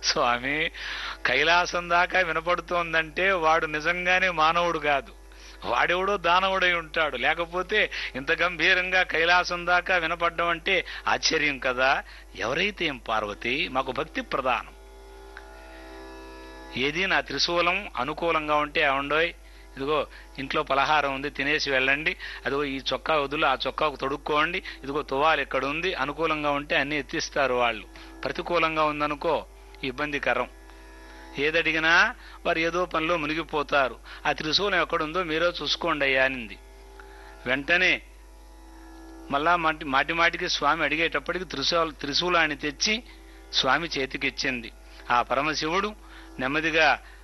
స్వామి, కైలాసం దాకా వినపడుతోందంటే వాడు నిజంగానే మానవుడు కాదు, వాడెవడో దానవుడై ఉంటాడు. లేకపోతే ఇంత గంభీరంగా కైలాసం దాకా వినపడ్డం అంటే ఆశ్చర్యం కదా. ఎవరైతే ఏం పార్వతి, మాకు భక్తి ప్రధానం. ఏది నా త్రిశూలం అనుకూలంగా ఉంటే ఏమండోయ్, ఇదిగో ఇంట్లో పలహారం ఉంది, తినేసి వెళ్ళండి, అదిగో ఈ చొక్కా వదులు, ఆ చొక్కాకు తొడుక్కోండి, ఇదిగో తువాలు ఇక్కడ ఉంది, అనుకూలంగా ఉంటే అన్ని ఎత్తిస్తారు వాళ్ళు. ప్రతికూలంగా ఉందనుకో ఇబ్బందికరం. ఏదడిగినా వారు ఏదో పనిలో మునిగిపోతారు. ఆ త్రిశూలం ఎక్కడుందో మీరో చూసుకోండి అయ్యా అనింది. వెంటనే మళ్ళా మాటికి స్వామి అడిగేటప్పటికి త్రిశూలాన్ని తెచ్చి స్వామి చేతికిచ్చింది. ఆ పరమశివుడు నెమ్మదిగా